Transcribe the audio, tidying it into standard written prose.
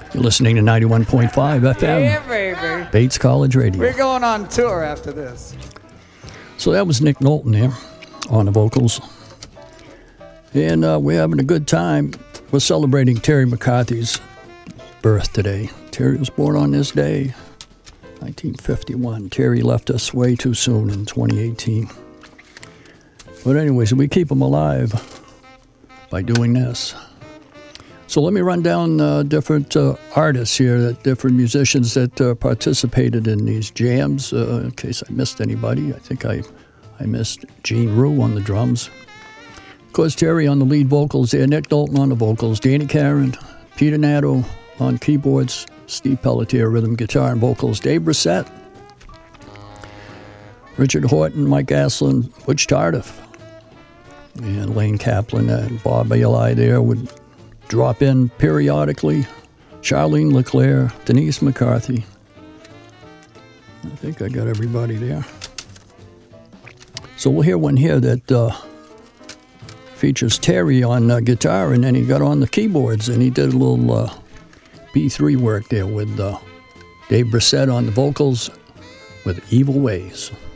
You're listening to 91.5 FM. Yeah, baby. Bates College Radio. We're going on tour after this. So that was Nick Knowlton there on the vocals. And we're having a good time. We're celebrating Terry McCarthy's birth today. Terry was born on this day, 1951. Terry left us way too soon in 2018. But anyways, we keep him alive by doing this. So let me run down different artists here, different musicians that participated in these jams, in case I missed anybody. I think I missed Gene Rue on the drums. Of course, Terry on the lead vocals there, Nick Knowlton on the vocals, Danny Caron, Peter Natto on keyboards, Steve Pelletier, rhythm guitar and vocals, Dave Brissett, Richard Horton, Mike Aslin, Butch Tardif, and Lane Kaplan and Bob Eli there would drop in periodically. Charlene LeClaire, Denise McCarthy. I think I got everybody there. So we'll hear one here that features Terry on guitar, and then he got on the keyboards, and he did a little B3 work there with Dave Brissett on the vocals with Evil Ways.